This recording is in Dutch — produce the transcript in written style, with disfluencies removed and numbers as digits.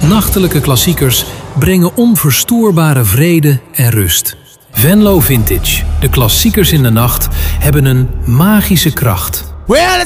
Nachtelijke klassiekers brengen onverstoorbare vrede en rust. Venlo Vintage, de klassiekers in de nacht, hebben een magische kracht. Well,